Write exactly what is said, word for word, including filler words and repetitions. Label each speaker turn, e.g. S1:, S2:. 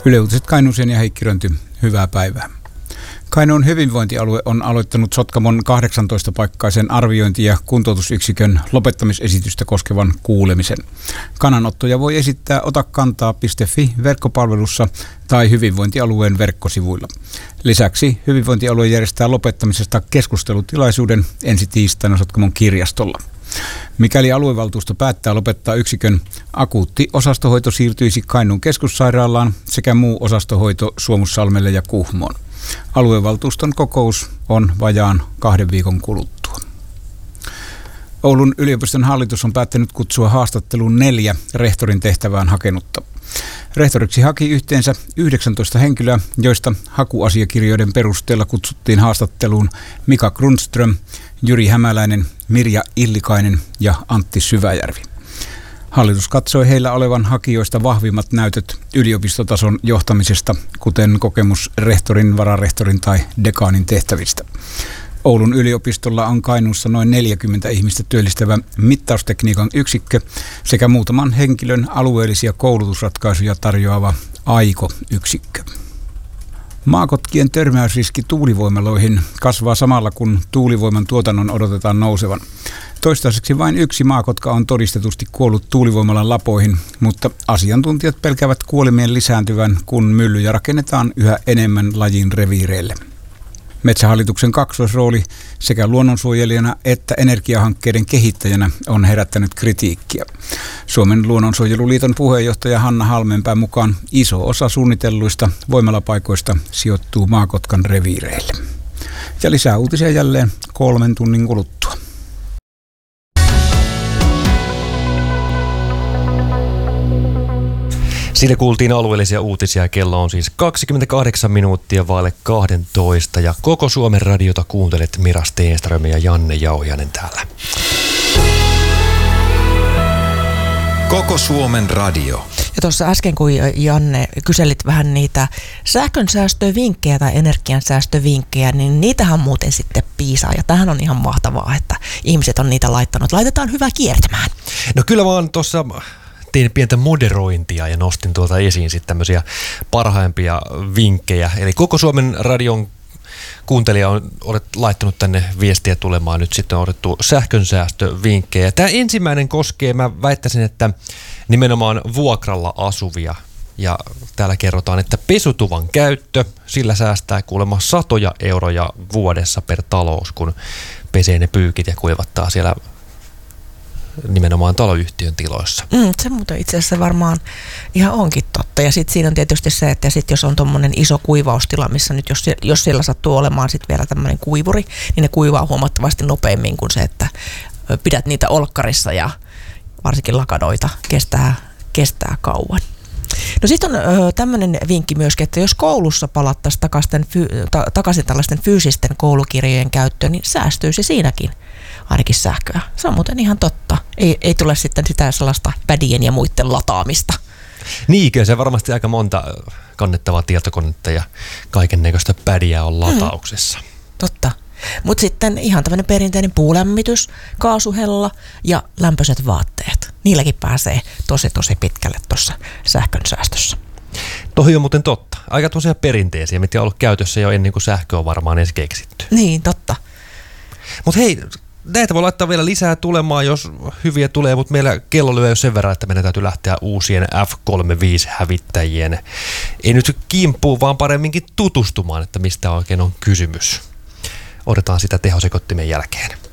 S1: Yle Uutiset Kainuuseen ja Heikki Rönty, hyvää päivää. Kainuun hyvinvointialue on aloittanut Sotkamon kahdeksantoista-paikkaisen arviointi- ja kuntoutusyksikön lopettamisesitystä koskevan kuulemisen. Kannanottoja voi esittää otakantaa piste fi verkkopalvelussa tai hyvinvointialueen verkkosivuilla. Lisäksi hyvinvointialue järjestää lopettamisesta keskustelutilaisuuden ensi tiistaina Sotkamon kirjastolla. Mikäli aluevaltuusto päättää lopettaa yksikön, akuutti osastohoito siirtyisi Kainuun keskussairaalaan sekä muu osastohoito Suomussalmelle ja Kuhmoon. Aluevaltuuston kokous on vajaan kahden viikon kuluttua. Oulun yliopiston hallitus on päättänyt kutsua haastatteluun neljä rehtorin tehtävään hakenutta. Rehtoriksi haki yhteensä yhdeksäntoista henkilöä, joista hakuasiakirjoiden perusteella kutsuttiin haastatteluun Mika Grundström, Jyri Hämäläinen, Mirja Illikainen ja Antti Syväjärvi. Hallitus katsoi heillä olevan hakijoista vahvimmat näytöt yliopistotason johtamisesta, kuten kokemus rehtorin, vararehtorin tai dekaanin tehtävistä. Oulun yliopistolla on Kainuussa noin neljäkymmentä ihmistä työllistävä mittaustekniikan yksikkö sekä muutaman henkilön alueellisia koulutusratkaisuja tarjoava AIKO-yksikkö. Maakotkien törmäysriski tuulivoimaloihin kasvaa samalla, kun tuulivoiman tuotannon odotetaan nousevan. Toistaiseksi vain yksi maakotka on todistetusti kuollut tuulivoimalan lapoihin, mutta asiantuntijat pelkäävät kuolemien lisääntyvän, kun myllyjä rakennetaan yhä enemmän lajin reviireille. Metsähallituksen kaksoisrooli sekä luonnonsuojelijana että energiahankkeiden kehittäjänä on herättänyt kritiikkiä. Suomen luonnonsuojeluliiton puheenjohtaja Hanna Halmeenpään mukaan iso osa suunnitelluista voimalapaikoista sijoittuu Maakotkan reviireille. Ja lisää uutisia jälleen kolmen tunnin kuluttua.
S2: Siinä kuultiin alueellisia uutisia. Kello on siis kaksikymmentäkahdeksan minuuttia vaille kaksitoista ja koko Suomen radiota kuuntelet Mira Stenström ja Janne Jauhiainen täällä.
S3: Koko Suomen radio.
S4: Ja tuossa äsken, kun Janne kyselit vähän niitä sähkönsäästövinkkejä tai energiansäästövinkkejä, niin niitähän muuten sitten piisaa. Ja tämähän on ihan mahtavaa, että ihmiset on niitä laittanut. Laitetaan hyvä kiertämään.
S2: No kyllä vaan tuossa tein pientä moderointia ja nostin tuota esiin sitten tämmöisiä parhaimpia vinkkejä. Eli koko Suomen radion kuuntelija on olet laittanut tänne viestiä tulemaan. Nyt sitten on otettu sähkönsäästövinkkejä. Tämä ensimmäinen koskee, mä väittäisin, että nimenomaan vuokralla asuvia. Ja täällä kerrotaan, että pesutuvan käyttö, sillä säästää kuulemma satoja euroja vuodessa per talous, kun pesee ne pyykit ja kuivattaa siellä nimenomaan taloyhtiön tiloissa.
S4: Mm, se muuten itse asiassa varmaan ihan onkin totta. Ja sitten siinä on tietysti se, että sit jos on tuommoinen iso kuivaustila, missä nyt jos, jos siellä sattuu olemaan sitten vielä tämmöinen kuivuri, niin ne kuivaa huomattavasti nopeammin kuin se, että pidät niitä olkkarissa ja varsinkin lakadoita kestää, kestää kauan. No sitten on tämmöinen vinkki myöskin, että jos koulussa palattaisiin takaisin, ta, takaisin tällaisten fyysisten koulukirjojen käyttöön, niin säästyisi siinäkin ainakin sähköä. Se on muuten ihan totta. Ei, ei tule sitten sitä sellaista pädien ja muiden lataamista.
S2: Niinkö, se varmasti aika monta kannettavaa tietokonetta ja kaiken näköistä pädiä on latauksessa.
S4: Mm, totta. Mutta sitten ihan tämmöinen perinteinen puulämmitys, kaasuhella ja lämpöiset vaatteet. Niilläkin pääsee tosi tosi pitkälle tuossa sähkönsäästössä.
S2: Toi on muuten totta. Aika tosiaan perinteisiä, mitä on ollut käytössä jo ennen kuin sähkö on varmaan edes keksitty.
S4: Niin, totta.
S2: Mutta hei, näitä voi laittaa vielä lisää tulemaan, jos hyviä tulee, mutta meillä kello lyö jo sen verran, että meidän täytyy lähteä uusien F kolmekymmentäviisi-hävittäjien. Ei nyt kimppuun, vaan paremminkin tutustumaan, että mistä oikein on kysymys. Odotetaan sitä tehosekottimen jälkeen.